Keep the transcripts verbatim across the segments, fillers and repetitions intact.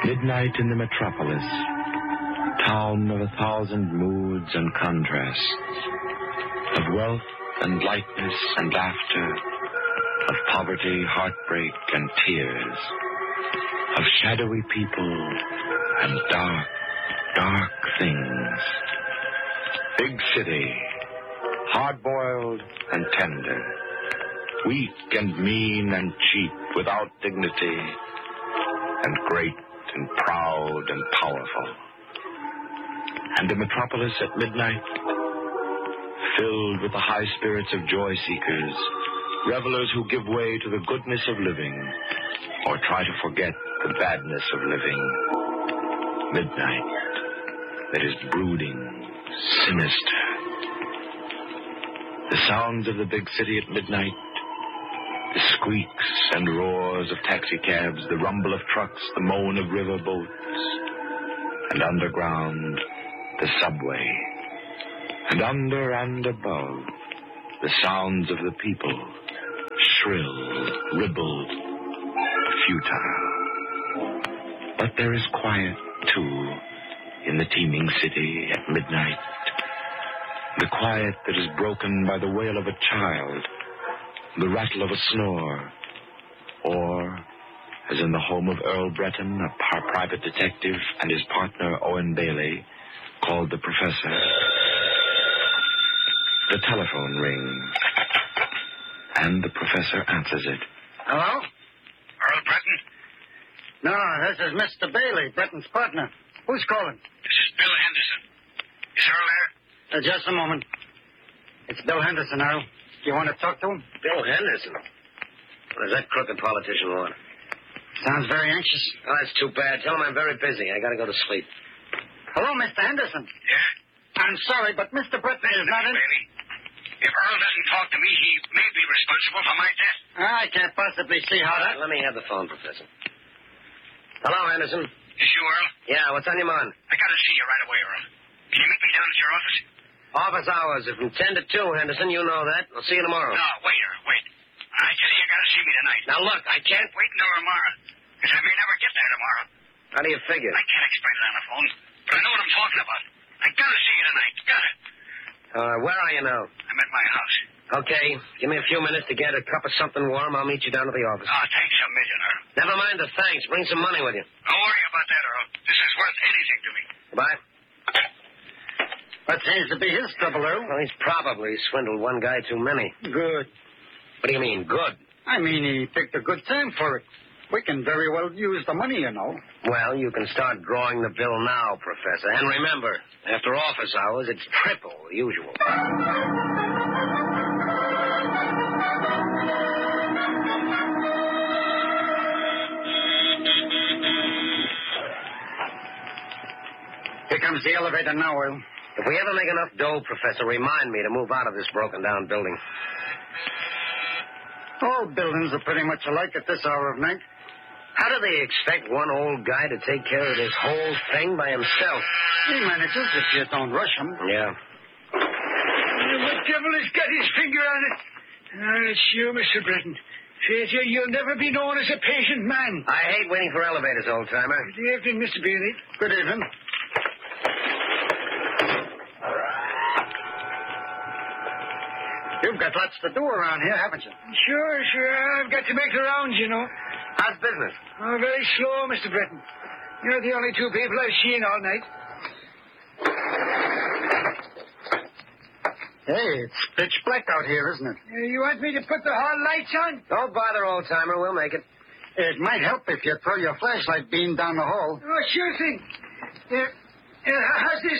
Midnight in the metropolis, town of a thousand moods and contrasts, of wealth and lightness and laughter, of poverty, heartbreak, and tears, of shadowy people and dark, dark things. Big city, hard-boiled and tender, weak and mean and cheap without dignity, and great and proud and powerful. And the metropolis at midnight, filled with the high spirits of joy-seekers, revelers who give way to the goodness of living or try to forget the badness of living. Midnight that is brooding, sinister. The sounds of the big city at midnight, the squeaks and roars of taxicabs, the rumble of trucks, the moan of river boats, and underground, the subway, and under and above, the sounds of the people, shrill, ribald, futile. But there is quiet, too, in the teeming city at midnight, the quiet that is broken by the wail of a child, the rattle of a snore, or, as in the home of Earl Breton, a par- private detective, and his partner, Owen Bailey, called the Professor, the telephone rings, and the Professor answers it. Hello? Earl Breton? No, this is Mister Bailey, Breton's partner. Who's calling? This is Bill Henderson. Is Earl there? Uh, just a moment. It's Bill Henderson, Earl. You want to talk to him? Bill Henderson? What does that crooked politician want? Sounds very anxious. Oh, that's too bad. Tell him I'm very busy. I gotta go to sleep. Hello, Mister Henderson. Yeah? I'm sorry, but Mister Breton is not in... Bailey, if Earl doesn't talk to me, he may be responsible for my death. I can't possibly see how that... Let me have the phone, Professor. Hello, Henderson. Is you, Earl? Yeah, what's on your mind? I gotta see you right away, Earl. Can you meet me down at your office? Office hours are from ten to two, Henderson. You know that. I'll see you tomorrow. No, wait, Earl, wait. I tell you, you gotta see me tonight. Now, look, I can't... Wait until tomorrow, because I may never get there tomorrow. How do you figure? I can't explain it on the phone, but I know what I'm talking about. I gotta see you tonight. Got it. Uh, where are you now? I'm at my house. Okay, give me a few minutes to get a cup of something warm. I'll meet you down at the office. Oh, thanks a million, Earl. Never mind the thanks. Bring some money with you. Don't worry about that, Earl. This is worth anything to me. Goodbye. What seems to be his trouble, Earl? Well, he's probably swindled one guy too many. Good. What do you mean, good? I mean, he picked a good time for it. We can very well use the money, you know. Well, you can start drawing the bill now, Professor. And remember, after office hours, it's triple the usual. Here comes the elevator now, Earl. If we ever make enough dough, Professor, remind me to move out of this broken-down building. All buildings are pretty much alike at this hour of night. How do they expect one old guy to take care of this whole thing by himself? He manages if you don't rush him. Yeah. What devil has got his finger on it? Ah, it's you, Mister Breton. Faith, you'll never be known as a patient man. I hate waiting for elevators, old-timer. Good evening, Mister Bailey. Good evening. You've got lots to do around here, haven't you? Sure, sure. I've got to make the rounds, you know. How's business? Oh, very slow, Mister Breton. You're the only two people I've seen all night. Hey, it's pitch black out here, isn't it? Uh, you want me to put the hall lights on? Don't bother, old-timer. We'll make it. It might help if you throw your flashlight beam down the hall. Oh, sure thing. Uh, uh, how's this?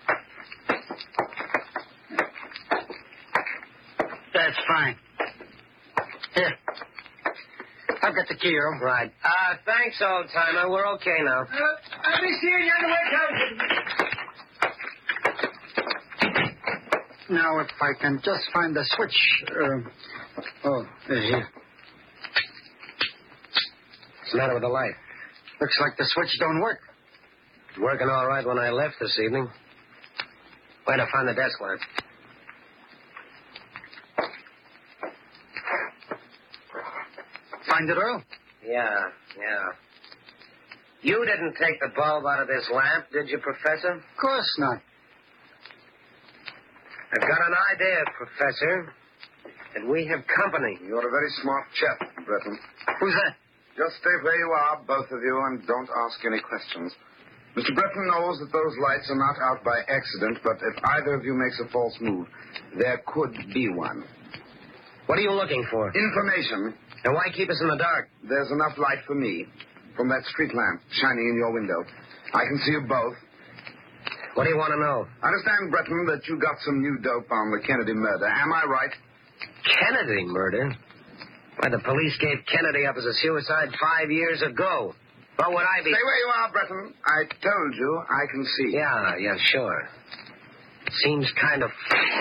That's fine. Here. I've got the key, Earl. Right. Uh, thanks, old-timer. We're okay now. Uh, I'll be seeing you on the way down. Now, if I can just find the switch. Uh, oh, here. What's the matter with the light? Looks like the switch don't work. It's working all right when I left this evening. Wait, I find the desk lamp. Find it, Earl? Yeah, yeah. You didn't take the bulb out of this lamp, did you, Professor? Of course not. I've got an idea, Professor, that we have company. You're a very smart chap, Breton. Who's that? Just stay where you are, both of you, and don't ask any questions. Mister Breton knows that those lights are not out by accident, but if either of you makes a false move, there could be one. What are you looking for? Information. And why keep us in the dark? There's enough light for me from that street lamp shining in your window. I can see you both. What do you want to know? I understand, Breton, that you got some new dope on the Kennedy murder. Am I right? Kennedy murder? Why, the police gave Kennedy up as a suicide five years ago. What would I be... Stay where you are, Breton. I told you I can see. Yeah, yeah, sure. Seems kind of...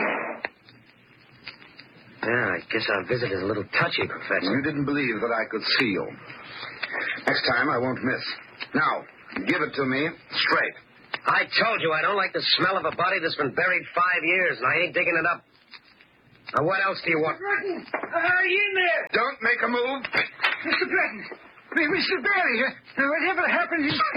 Yeah, I guess our visit is a little touchy, Professor. You didn't believe that I could see you. Next time, I won't miss. Now, give it to me straight. I told you I don't like the smell of a body that's been buried five years, and I ain't digging it up. Now, what else do you want? Breton, are you in there? Don't make a move. Mister Breton, Mister Barry, uh, whatever happened is...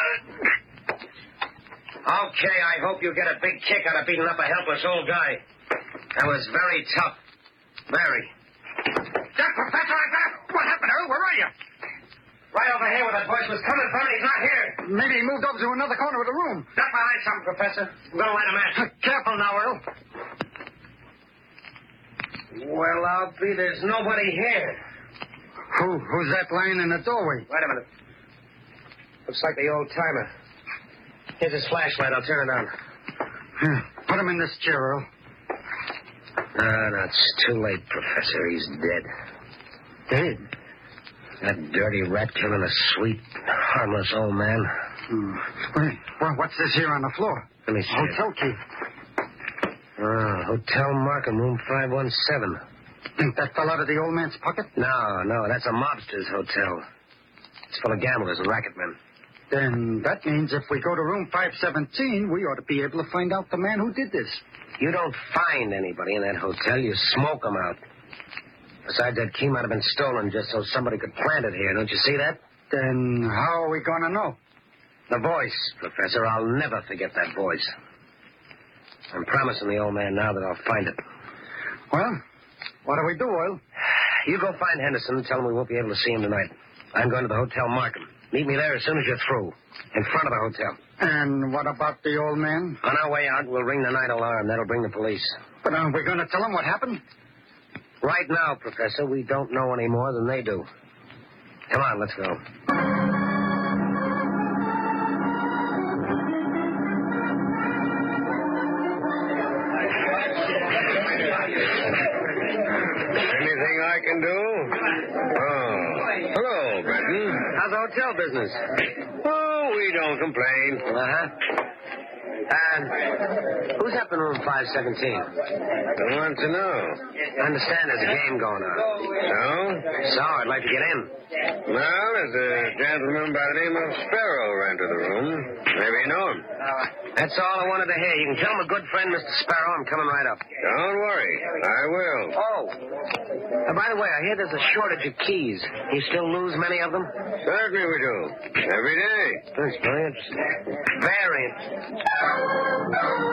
Okay, I hope you get a big kick out of beating up a helpless old guy. That was very tough. Very. That Professor, I got What happened, Earl? Where are you? Right over here where that voice was coming from, he's not here. Maybe he moved over to another corner of the room. Duck behind something, Professor. I'm going to light a match. Careful now, Earl. Well, I'll be there's nobody here. Who? Who's that lying in the doorway? Wait a minute. Looks like the old timer. Here's his flashlight. I'll turn it on. Here, put him in this chair, Earl. Ah, no, it's too late, Professor. He's dead. Dead? That dirty rat killing a sweet, harmless old man. Hmm. Wait, well, what's this here on the floor? Let me see. Hotel key. Ah, Hotel Markham, room five one seven. Think that fell out of the old man's pocket? No, no, that's a mobster's hotel. It's full of gamblers and racketmen. Then that means if we go to room five seventeen, we ought to be able to find out the man who did this. You don't find anybody in that hotel. You smoke them out. Besides, that key might have been stolen just so somebody could plant it here. Don't you see that? Then how are we going to know? The voice, Professor. I'll never forget that voice. I'm promising the old man now that I'll find it. Well, what do we do, Oil? You go find Henderson and tell him we won't be able to see him tonight. I'm going to the Hotel Markham. Meet me there as soon as you're through. In front of the hotel. And what about the old man? On our way out, we'll ring the night alarm. That'll bring the police. But aren't we going to tell him what happened? Right now, Professor, we don't know any more than they do. Come on, let's go. Anything I can do? Oh. Hello, Breton. How's the hotel business? Oh, we don't complain. Uh-huh. And who's up in room five seventeen? I want to know. I understand there's a game going on. So? So, I'd like to get in. Well, there's a gentleman by the name of Sparrow rented the room. Maybe you know him. That's all I wanted to hear. You can tell my good friend, Mister Sparrow, I'm coming right up. Don't worry. I will. Oh. Uh, by the way, I hear there's a shortage of keys. You still lose many of them? Certainly we do. Every day. That's very interesting. Very interesting.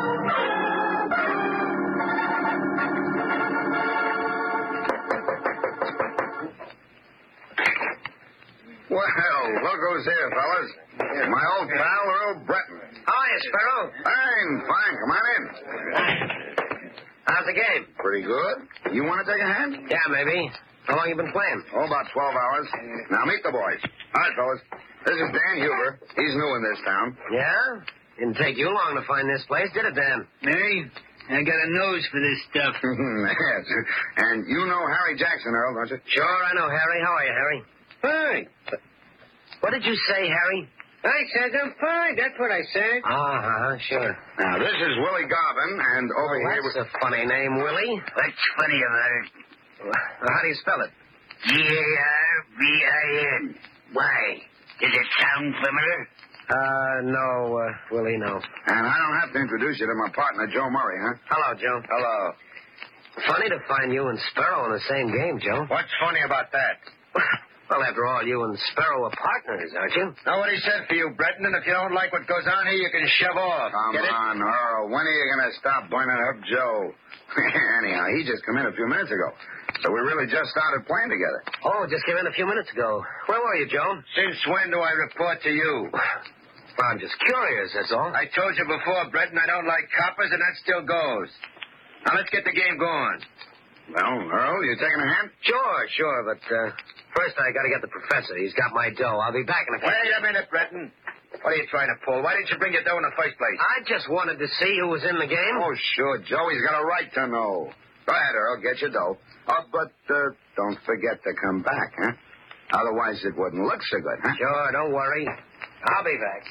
Well, look who's here, fellas. My old pal, Earl Breton. How are you, Sparrow? Fine, fine. Come on in. How's the game? Pretty good. You want to take a hand? Yeah, maybe. How long you been playing? Oh, about twelve hours. Now, meet the boys. All right, fellas. This is Dan Huber. He's new in this town. Yeah? Didn't take you long to find this place, did it, Dan? Mary, I got a nose for this stuff. Yes. And you know Harry Jackson, Earl, don't you? Sure, I know Harry. How are you, Harry? Fine. What did you say, Harry? I said I'm fine. That's what I said. Uh-huh, sure. Now, this is Willie Garvin, and over Oh, here... that's a funny name, Willie. What's funny about it? How do you spell it? G A R V I N. Why? Does it sound familiar? Uh, no, uh, Willie, no. And I don't have to introduce you to my partner, Joe Murray, huh? Hello, Joe. Hello. Funny to find you and Sparrow in the same game, Joe. What's funny about that? Well, after all, you and Sparrow are partners, aren't you? Know what he said for you, Breton, and if you don't like what goes on here, you can shove off. Come Get it? on, Earl. When are you going to stop pointing up Joe? Anyhow, he just come in a few minutes ago. So we really just started playing together. Oh, just came in a few minutes ago. Where were you, Joe? Since when do I report to you? Well, I'm just curious, that's all. I told you before, Breton, I don't like coppers, and that still goes. Now, let's get the game going. Well, Earl, you taking a hand? Sure, sure, but uh, first I got to get the professor. He's got my dough. I'll be back in a few... Wait a minute, Breton. What are you trying to pull? Why didn't you bring your dough in the first place? I just wanted to see who was in the game. Oh, sure. Joey's got a right to know. Go ahead, Earl. Get your dough. Oh, but uh, don't forget to come back, huh? Otherwise, it wouldn't look so good, huh? Sure, don't worry. I'll be back.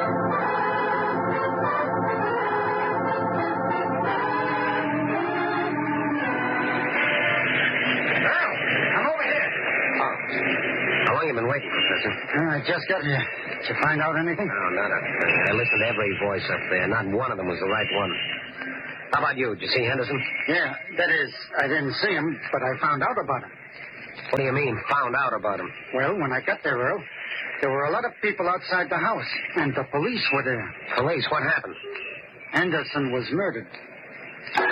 Earl, I'm over here. Oh. How long you been waiting, Professor? Uh, I just got here. Did you find out anything? No, not a thing. I listened to every voice up there. Not one of them was the right one. How about you? Did you see Henderson? Yeah, that is, I didn't see him, but I found out about him. What do you mean, found out about him? Well, when I got there, Earl, there were a lot of people outside the house, and the police were there. Police? What happened? Henderson was murdered.